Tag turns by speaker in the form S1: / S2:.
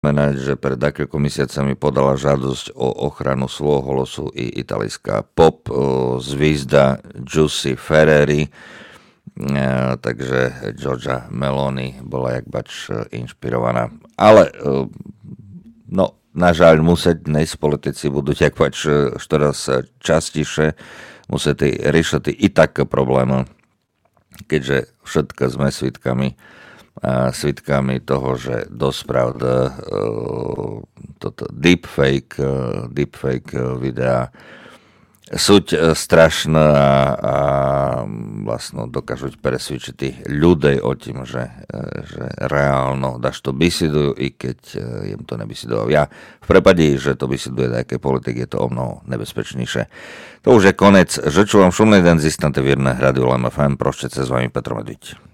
S1: znamenať, že pred niekoľkými mesiacami podala žiadosť o ochranu svojho hlasu i italijská pop zvízda Giussi Ferreri, takže Giorgia Meloni bola jak bač inšpirovaná. Ale na žaľ musieť dnes politici budú jak bač čoraz častejšie musieť riešiť i tak problémy, keďže všetko sme svedkami toho, že dosť pravda toto deepfake videa sú strašné a vlastne dokážu presvedčiť ľudí o tým, že reálno dáš to bisidujú, i keď im to nebysidujú. Ja v prípade, že to bisiduje také politik, je to o mnoho nebezpečnejšie. To už je konec. Žeču vám šumný den z istante vírne Rádio LMFM. Prošťať sa s vami Petr Medviť.